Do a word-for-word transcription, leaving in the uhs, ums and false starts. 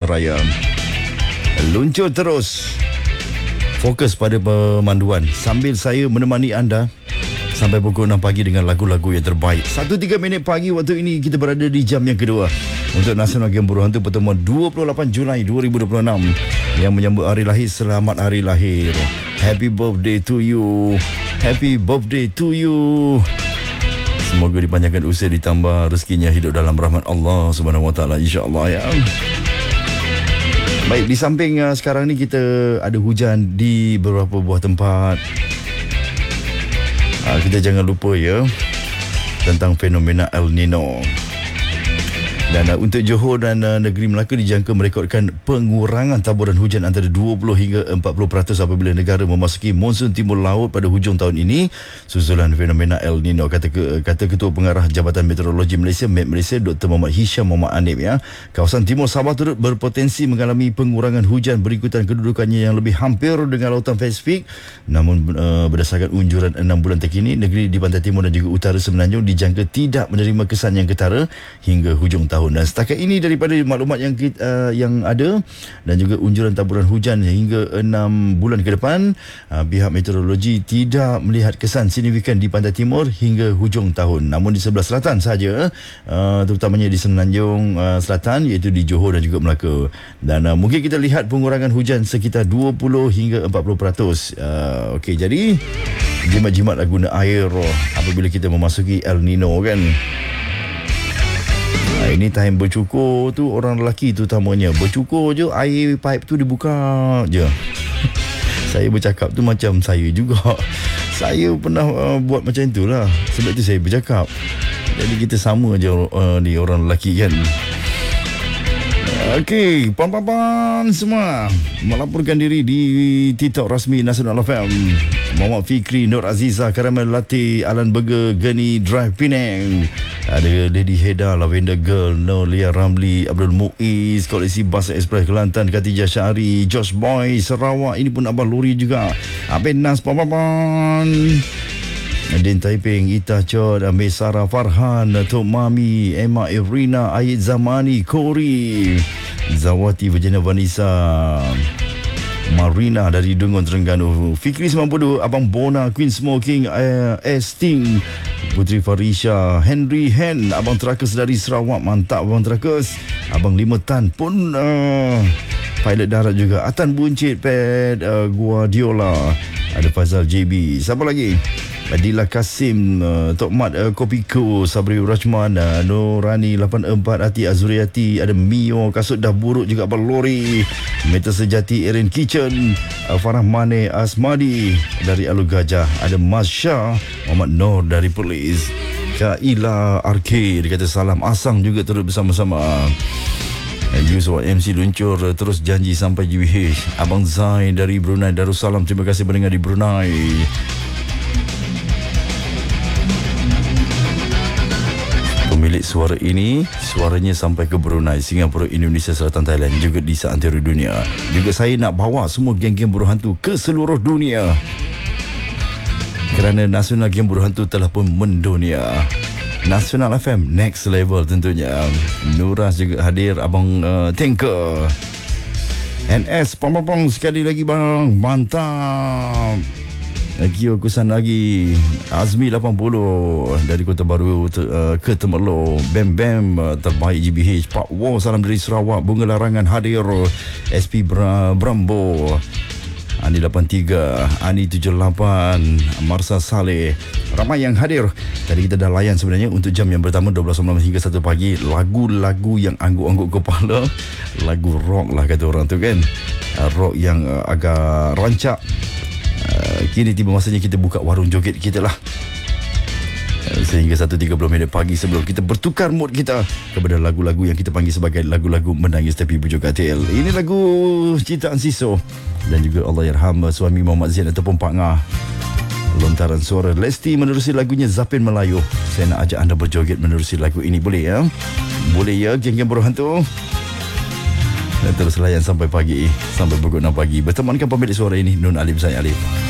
Raya. Luncur terus, fokus pada pemanduan sambil saya menemani anda sampai pukul enam pagi dengan lagu-lagu yang terbaik. Satu tiga minit pagi waktu ini kita berada di jam yang kedua untuk Nasional Game Buruh Hantu pertemuan dua puluh lapan Julai dua ribu dua puluh enam yang menyambut hari lahir. Selamat hari lahir. Happy birthday to you. Happy birthday to you. Semoga dipanjangkan usia, ditambah rezekinya, hidup dalam rahmat Allah Subhanahu Wa Taala, insya-Allah ya. Baik, di samping uh, sekarang ni kita ada hujan di beberapa buah tempat. Uh, kita jangan lupa ya tentang fenomena El Nino. Dan uh, untuk Johor dan uh, Negeri Melaka dijangka merekodkan pengurangan taburan hujan antara dua puluh hingga empat puluh peratus apabila negara memasuki monsun timur laut pada hujung tahun ini susulan fenomena El Nino, kata ke, kata Ketua Pengarah Jabatan Meteorologi Malaysia M E T Malaysia Doktor Muhammad Hisham Muhammad Anip ya. Kawasan timur Sabah turut berpotensi mengalami pengurangan hujan berikutan kedudukannya yang lebih hampir dengan lautan Pasifik. Namun uh, berdasarkan unjuran enam bulan terkini, negeri di pantai timur dan juga utara Semenanjung dijangka tidak menerima kesan yang ketara hingga hujung tahun. Dan setakat ini daripada maklumat yang kita, uh, yang ada dan juga unjuran taburan hujan hingga enam bulan ke depan, uh, pihak meteorologi tidak melihat kesan signifikan di pantai timur hingga hujung tahun. Namun di sebelah selatan sahaja, uh, terutamanya di Semenanjung uh, Selatan, iaitu di Johor dan juga Melaka. Dan uh, mungkin kita lihat pengurangan hujan sekitar dua puluh hingga empat puluh peratus. Uh, Okey, jadi jimat-jimatlah guna air apabila kita memasuki El Nino kan. Nah, ini time bercukur tu, orang lelaki tu utamanya bercukur je, air pipe tu dibuka je. Saya bercakap tu macam saya juga. Saya pernah uh, buat macam itulah. Sebab tu saya bercakap. Jadi kita sama je uh, ni orang lelaki kan. Okey, pan-pan semua melaporkan diri di TikTok rasmi Nasional F M. Muhammad Fikri, Nur Aziza, Karamel Latte, Alan Burger, Geni Drive Penang. Ada Lady Heda, Lavender Girl, Nolia Ramli, Abdul Muiz, Koleksi Bas Express Kelantan, Khatijah Syahri, Josh Boy, Sarawak. Ini pun Abang Lori juga. Abang Nas, pan-pan. Din Taiping, Ita Chod, Amir Sarah Farhan, Tok Mami, Emma Irina, Ayed Zamani, Kori, Zawati Virginia Vanessa, Marina dari Dungun Terengganu, Fikri sembilan puluh dua, Abang Bona, Queen Smoking, uh, Esting, Putri Farisha, Henry Hen, Abang Trakus dari Sarawak, mantap Abang Trakus. Abang Lima Tan pun uh, pilot darat juga. Atan Buncit, Pet uh, Guardiola, ada Fazal J B, siapa lagi? Adila Kasim, uh, Tok Mat, uh, Kopiko, Sabri Rajman, uh, Nurani lapan empat, Ati Azuriati, ada Mio, Kasut Dah Buruk juga, Abang Lori, Meta Sejati, Erin Kitchen, uh, Farah Mane Asmadi dari Alu Gajah, ada Mas Shah, Muhammad Nur dari Polis, Kaila Arcade, dia kata salam Asang juga turut bersama-sama. Yusuf M C luncur terus janji sampai G W H. Abang Zain dari Brunei Darussalam, terima kasih mendengar di Brunei. Pemilik suara ini, suaranya sampai ke Brunei, Singapura, Indonesia Selatan, Thailand, juga di seantero dunia. Juga saya nak bawa semua geng-geng buruh hantu ke seluruh dunia, kerana Nasional Game Buruh Hantu telah pun mendunia. Nasional F M next level tentunya. Nuras juga hadir, Abang uh, Tanker, N S pom-pom sekali lagi bang, mantap. Kio Kusan lagi, Azmi lapan puluh dari Kota Baru uh, ke Temerloh, Bam Bam uh, terbaik G B H, Pak Wo salam dari Sarawak, Bunga Larangan hadir, S P Bra, Brambo, Ani lapan tiga, Ani tujuh lapan, Marsa Saleh, ramai yang hadir. Tadi kita dah layan sebenarnya untuk jam yang pertama dua belas malam hingga satu pagi, lagu-lagu yang angguk-angguk kepala, lagu rock lah kata orang tu kan, uh, rock yang uh, agak rancak. Uh, kini tiba masanya kita buka warung joget kita lah, uh, sehingga satu tiga puluh minit pagi sebelum kita bertukar mood kita kepada lagu-lagu yang kita panggil sebagai lagu-lagu menangis tapi bujuk katil. Ini lagu ciptaan Siso dan juga Allahyarham suami Muhammad Zain ataupun Pak Ngah. Lontaran suara Lesti menerusi lagunya Zapin Melayu. Saya nak ajak anda berjoget menerusi lagu ini, boleh ya? Boleh ya geng-geng buruh hantu? Dan terus layan sampai pagi, sampai pukul enam pagi. Bertemankan pemilik suara ini, Nun Alif Zain Alif.